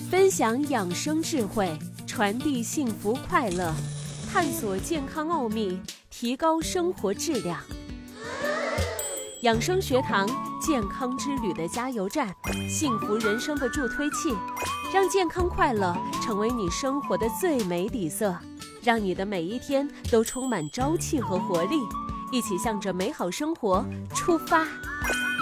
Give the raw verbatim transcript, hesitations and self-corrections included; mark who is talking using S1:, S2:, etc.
S1: 分享养生智慧，传递幸福快乐，探索健康奥秘，提高生活质量。养生学堂，健康之旅的加油站，幸福人生的助推器，让健康快乐成为你生活的最美底色，让你的每一天都充满朝气和活力，一起向着美好生活出发。